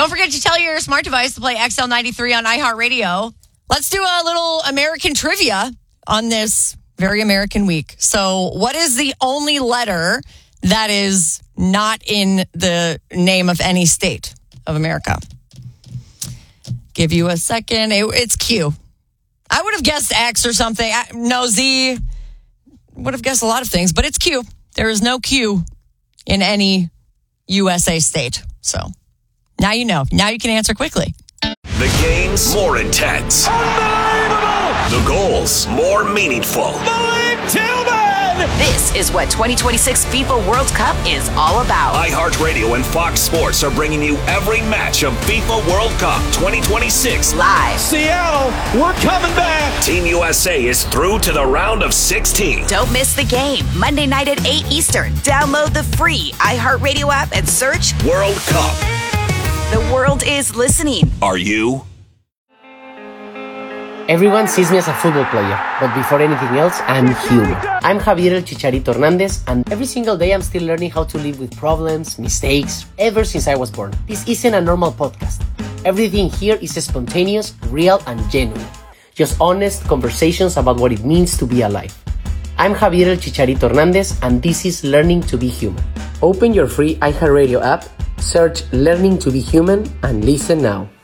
Don't forget to tell your smart device to play XL93 on iHeartRadio. Let's do a little American trivia on this very American week. So what is the only letter that is not in the name of any state of America? Give you a second. It's Q. I would have guessed X or something. No, Z. Would have guessed a lot of things, but it's Q. There is no Q in any USA state. So now you know. Now you can answer quickly. The game's more intense. Unbelievable! The goals more meaningful. Malik Tillman! This is what 2026 FIFA World Cup is all about. iHeartRadio and Fox Sports are bringing you every match of FIFA World Cup 2026 Live. Seattle, we're coming back! Team USA is through to the round of 16. Don't miss the game. Monday night at 8 Eastern. Download the free iHeartRadio app and search World Cup. The world is listening. Are you? Everyone sees me as a football player, but before anything else, I'm human. I'm Javier El Chicharito Hernandez, and every single day I'm still learning how to live with problems, mistakes, ever since I was born. This isn't a normal podcast. Everything here is spontaneous, real, and genuine. Just honest conversations about what it means to be alive. I'm Javier El Chicharito Hernandez, and this is Learning to be Human. Open your free iHeartRadio app, search Learning to be Human, and listen now.